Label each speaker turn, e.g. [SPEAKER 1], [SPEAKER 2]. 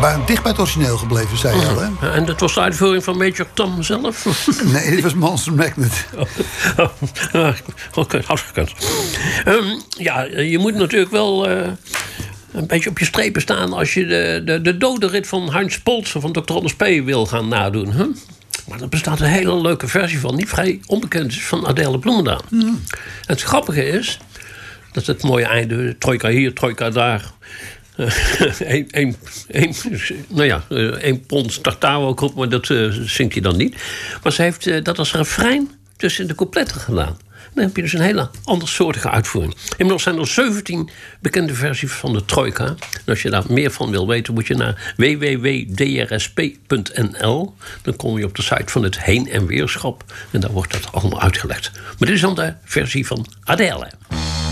[SPEAKER 1] dicht bij het origineel gebleven, zei je al, hè?
[SPEAKER 2] Ja, en dat was de uitvoering van Major Tom zelf?
[SPEAKER 1] Nee, dit was Monster Magnet.
[SPEAKER 2] Oké, had gekund. Je moet natuurlijk wel een beetje op je strepen staan als je de dodenrit van Heinz Polzer van Dr. Anders P. wil gaan nadoen. Hè? Maar er bestaat een hele leuke versie van, die vrij onbekend is, van Adele Bloemendaal. En het grappige is dat het mooie einde, trojka hier, trojka daar. 1 pond tartaar ook op, maar dat zingt hij dan niet. Maar ze heeft dat als refrein tussen de coupletten gedaan. Dan heb je dus een hele andersoortige uitvoering. Inmiddels zijn er 17 bekende versies van de trojka. En als je daar meer van wil weten, moet je naar www.drsp.nl. Dan kom je op de site van het Heen- en Weerschap. En daar wordt dat allemaal uitgelegd. Maar dit is dan de versie van Adele.